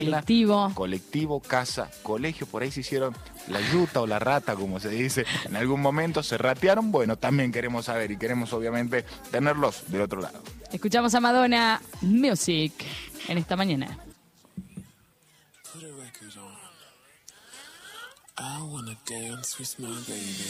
colectivo, casa, colegio, por ahí se hicieron la yuta o la rata, como se dice, en algún momento se ratearon, bueno, también queremos saber y queremos obviamente tenerlos del otro lado. Escuchamos a Madonna Music en esta mañana. I wanna dance with my baby.